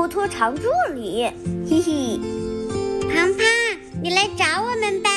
托托常助理，嘿嘿。 胖胖，你来找我们吧。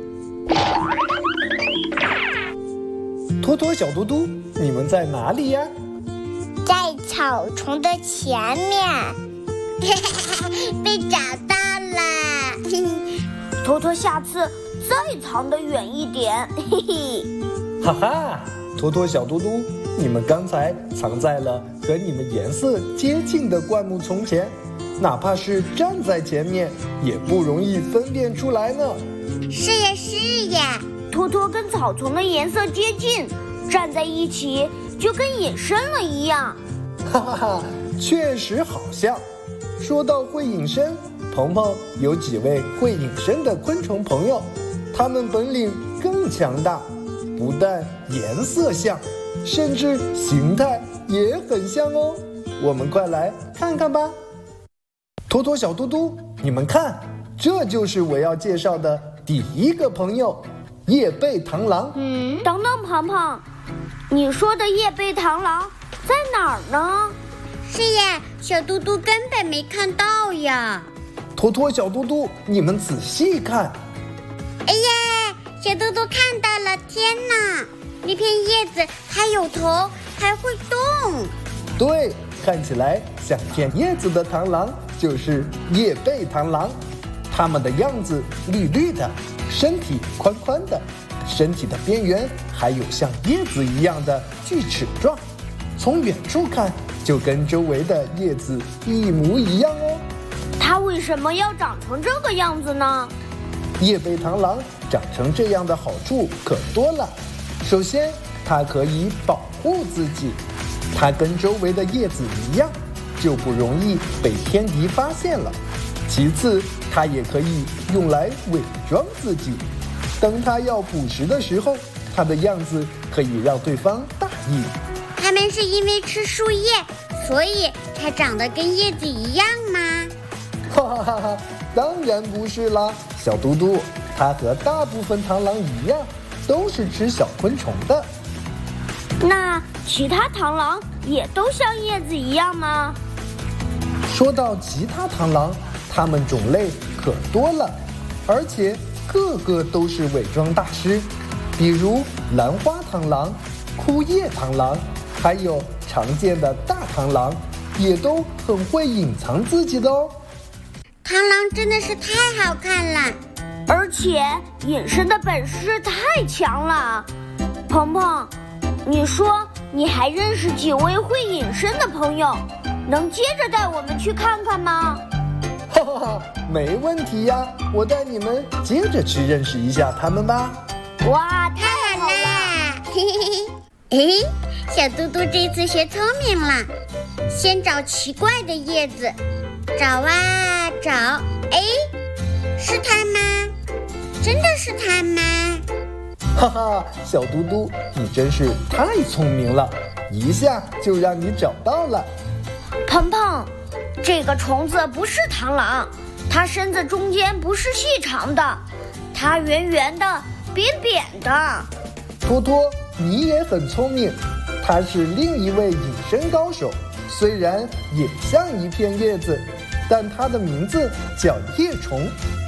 托托小嘟嘟，你们在哪里呀？ 在草丛的前面。被找到了。 托托下次再藏得远一点，嘿嘿。 哈哈，托托小嘟嘟，你们刚才藏在了和你们颜色接近的灌木丛前，哪怕是站在前面也不容易分辨出来呢。 是呀是呀， 托托跟草丛的颜色接近，站在一起就跟隐身了一样。 哈哈哈，确实好像。说到会隐身，鹏鹏有几位会隐身的昆虫朋友，他们本领更强大，不但颜色像，甚至形态也很像哦。我们快来看看吧。托托小嘟嘟，你们看，这就是我要介绍的第一个朋友——叶背螳螂。 等等，鹏鹏，你说的叶背螳螂在哪儿呢？ 是呀，小嘟嘟根本没看到呀。 托托小嘟嘟，你们仔细看。 哎呀，小嘟嘟看到了！天哪，那片叶子还有头，还会动。 对，看起来像片叶子的螳螂就是叶背螳螂。它们的样子绿绿的，身体宽宽的，身体的边缘还有像叶子一样的锯齿状。从远处看，就跟周围的叶子一模一样哦。 它为什么要长成这个样子呢？ 叶背螳螂长成这样的好处可多了。首先，它可以保护自己，它跟周围的叶子一样，就不容易被天敌发现了。其次，它也可以用来伪装自己，等它要捕食的时候，它的样子可以让对方大意。 它们是因为吃树叶，所以才长得跟叶子一样吗？ 哈哈哈，当然不是啦，小嘟嘟，它和大部分螳螂一样，都是吃小昆虫的。 那其他螳螂也都像叶子一样吗？ 说到其他螳螂，它们种类可多了，而且个个都是伪装大师，比如兰花螳螂、枯叶螳螂，还有常见的大螳螂，也都很会隐藏自己的哦。 螳螂真的是太好看了， 而且隐身的本事太强了。鹏鹏，你说你还认识几位会隐身的朋友，能接着带我们去看看吗？ 哈哈哈，没问题呀，我带你们接着去认识一下他们吧。 哇， 太好啦！嘿嘿嘿。诶，小嘟嘟这次学聪明了，先找奇怪的叶子，找啊找，哎，是它吗？真的是它吗？ 哈哈，小嘟嘟，你真是太聪明了，一下就让你找到了。 鹏鹏，这个虫子不是螳螂，它身子中间不是细长的，它圆圆的、扁扁的。 托托，你也很聪明，他是另一位隐身高手，虽然也像一片叶子，但他的名字叫叶虫，